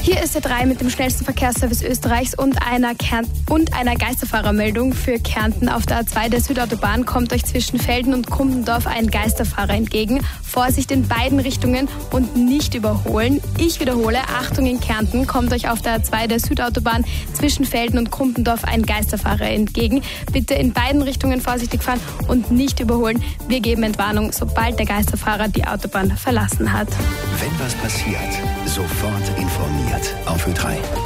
Hier ist der 3 mit dem schnellsten Verkehrsservice Österreichs und einer Geisterfahrermeldung für Kärnten. Auf der A2 der Südautobahn kommt euch zwischen Velden und Kumpendorf ein Geisterfahrer entgegen. Vorsicht in beiden Richtungen und nicht überholen. Ich wiederhole, Achtung in Kärnten, kommt euch auf der A2 der Südautobahn zwischen Velden und Kumpendorf ein Geisterfahrer entgegen. Bitte in beiden Richtungen vorsichtig fahren und nicht überholen. Wir geben Entwarnung, sobald der Geisterfahrer die Autobahn verlassen hat. Wenn was passiert, sofort informiert auf Ö3.